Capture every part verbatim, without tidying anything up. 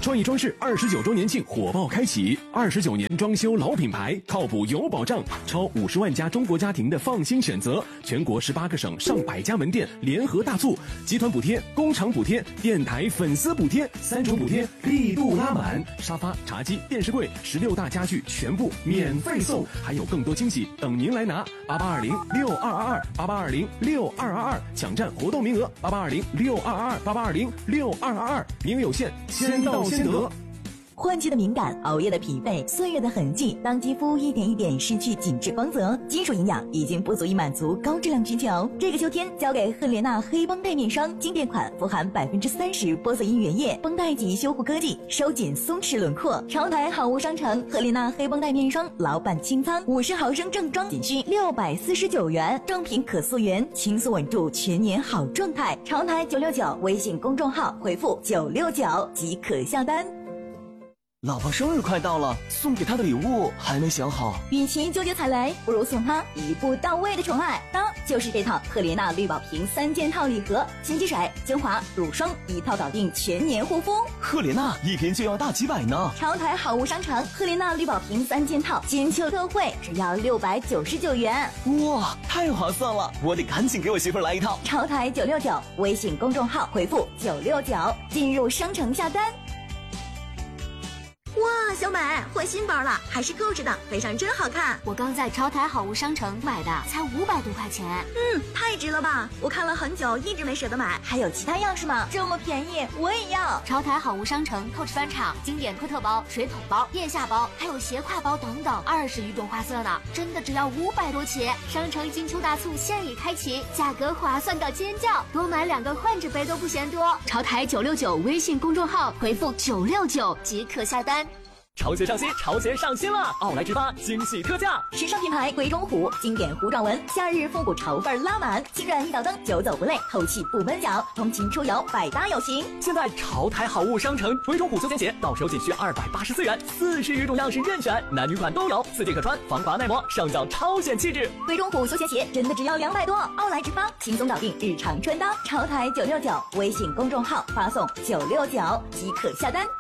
创意装饰二十九周年庆火爆开启，二十九年装修老品牌，靠谱有保障，超五十万家中国家庭的放心选择，全国十八个省上百家门店联合大促，集团补贴、工厂补贴、电台粉丝补贴，三重补贴力度拉满，沙发、茶几、电视柜、十六大家具全部免费送，还有更多惊喜等您来拿。八八二零六二二二，八八二零六二二二，抢占活动名额，八八二零六二二二，八八二零六二二二，名额有限，先到先得。 换季的敏感，熬夜的疲惫，岁月的痕迹，当肌肤一点一点失去紧致光泽，金属营养已经不足以满足高质量需求。这个秋天交给赫莲娜黑绷带面霜，经典款富含百分之三十玻色因原液，绷带级修护科技，收紧松弛轮廓。潮台好物商城赫莲娜黑绷带面霜老板清仓，五十毫升正装仅需六百四十九元，正品可溯源，轻松稳住全年好状态。潮台九六九微信公众号回复九六九即可下单。 老婆生日快到了，送给她的礼物还没想好。 与其纠结踩雷，不如送她一步到位的宠爱。当就是这套赫莲娜绿宝瓶三件套礼盒，清洁水、精华、乳霜一套搞定全年护肤。 赫莲娜一瓶就要大几百呢。 潮台好物商城赫莲娜绿宝瓶三件套金秋特惠，只要六百九十九元。 哇，太划算了！我得赶紧给我媳妇来一套。 潮台九六九微信公众号回复九六九进入商城下单。 哇，小美换新包了，还是购置的，背上真好看。 我刚在超台好物商城买的，才五百多块钱。 嗯，太值了吧！我看了很久，一直没舍得买。 还有其他样式吗？这么便宜，我也要。 超台好物商城 Coach 专场经典托特包、水桶包、腋下包，还有斜挎包等等，二十余种花色呢，真的只要五百多起。商城金秋大促现已开启，价格划算到尖叫，多买两个换着背都不嫌多。超台九六九微信公众号回复九六九即可下单。 潮鞋上新，潮鞋上新了！奥莱之发惊喜特价， 时尚品牌鬼冢虎经典糊状纹，夏日复古潮范拉满，轻软一脚蹬，久走不累，透气不闷脚，通勤出游百搭有型。 现在潮台好物商城鬼冢虎休闲鞋到手仅需二百八十四元，四十余种样式任选，男女款都有，四件可穿，防滑耐磨，上脚超显气质。 鬼冢虎休闲鞋真的只要两百多，奥莱之发轻松搞定日常穿搭。潮台九六九微信公众号发送九六九即可下单。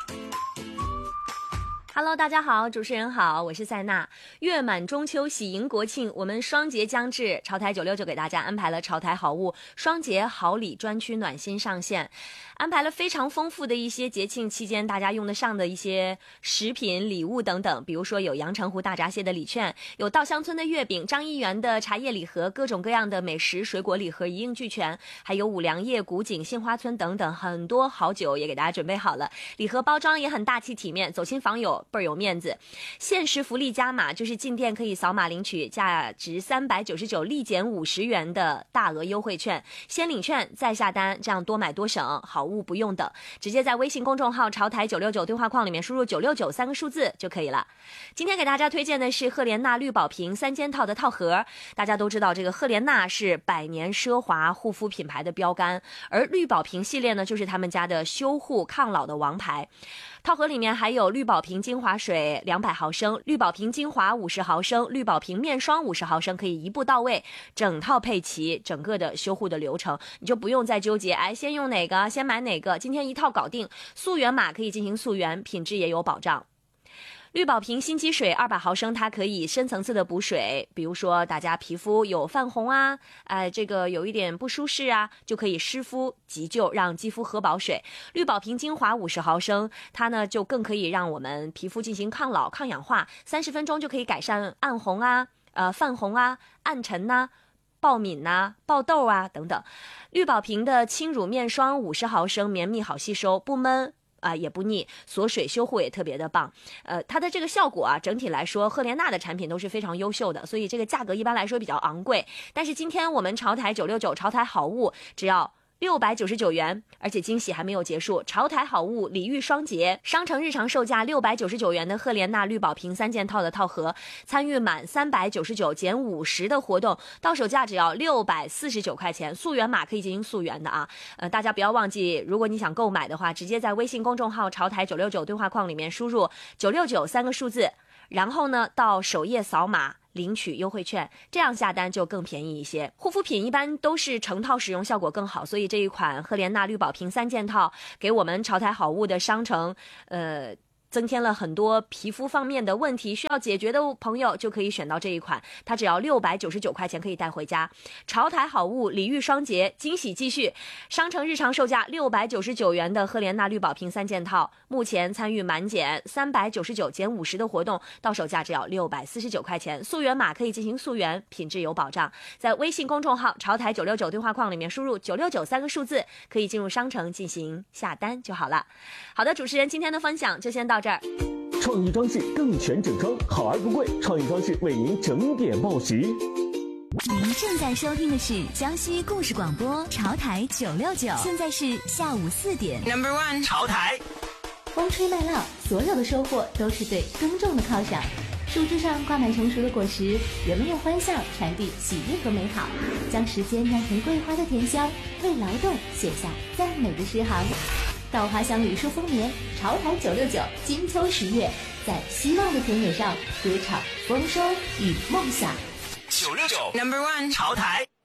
Hello， 大家好，主持人好，我是塞娜。月满中秋，喜迎国庆，我们双节将至，潮台九六九给大家安排了潮台好物双节好礼专区暖心上线，安排了非常丰富的一些节庆期间大家用得上的一些食品、礼物等等，比如说有阳澄湖大闸蟹的礼券，有稻香村的月饼，张一元的茶叶礼盒，各种各样的美食、水果礼盒一应俱全，还有五粮液、古井、杏花村等等，很多好酒也给大家准备好了，礼盒包装也很大气体面，走亲访友倍儿有面子。限时福利加码，就是进店可以扫码领取价值三百九十九立减五十元的大额优惠券，先领券再下单，这样多买多省，好物不用等，直接在微信公众号潮台九六九对话框里面输入九六九三个数字就可以了。今天给大家推荐的是赫莲娜绿宝瓶三件套的套盒。大家都知道这个赫莲娜是百年奢华护肤品牌的标杆，而绿宝瓶系列呢就是他们家的修护抗老的王牌。套盒里面还有绿宝瓶精华水两百毫升，绿宝瓶精华五十毫升，绿宝瓶面霜五十毫升，可以一步到位，整套配齐，整个的修护的流程你就不用再纠结，哎，先用哪个，先买哪个，今天一套搞定。溯源码可以进行溯源，品质也有保障。绿宝瓶心肌水二百毫升，它可以深层次的补水，比如说大家皮肤有泛红啊，呃，这个有一点不舒适啊，就可以湿敷急救，让肌肤喝饱水。绿宝瓶精华五十毫升，它呢就更可以让我们皮肤进行抗老、抗氧化，三十分钟就可以改善暗红啊、呃泛红啊、暗沉呐、啊、爆敏呐、啊、爆痘啊等等。绿宝瓶的轻乳面霜五十毫升，绵密好吸收，不闷。啊、呃，也不腻，锁水修护也特别的棒。呃，它的这个效果啊，整体来说，赫莲娜的产品都是非常优秀的，所以这个价格一般来说比较昂贵。但是今天我们潮台九六九潮台好物只要六百九十九元，而且惊喜还没有结束。潮台好物礼遇双节，商城日常售价六百九十九元的赫莲娜绿宝瓶三件套的套盒，参与满三百九十九减五十的活动，到手价只要六百四十九块钱，溯源码可以进行溯源的啊。呃，大家不要忘记，如果你想购买的话，直接在微信公众号潮台九六九对话框里面输入九六九三个数字。 然后呢到首页扫码领取优惠券，这样下单就更便宜一些。护肤品一般都是成套使用效果更好，所以这一款赫莲娜绿宝瓶三件套给我们潮台好物的商城呃增添了很多皮肤方面的问题需要解决的朋友就可以选到这一款，它只要六百九十九块钱可以带回家。潮台好物礼遇双节，惊喜继续，商城日常售价六百九十九元的赫莲娜绿宝瓶三件套，目前参与满减三百九十九减五十的活动，到手价只要六百四十九块钱，溯源码可以进行溯源，品质有保障。在微信公众号潮台九六九对话框里面输入九六九三个数字，可以进入商城进行下单就好了。好的，主持人今天的分享就先到这儿。 创意装饰更全整装，好而不贵。创意装饰为您整点报时。 您正在收听的是江西故事广播潮台九六九，现在是下午四点。 Number one， 潮台。 风吹麦浪，所有的收获都是对耕种的犒赏。树枝上挂满成熟的果实，人们用欢笑传递喜悦和美好，将时间酿成桂花的甜香，为劳动写下赞美的诗行。稻花香旅树丰年，潮台九六九，金秋十月，在希望的田野上歌唱丰收与梦想。 九六九 Number one， 潮台。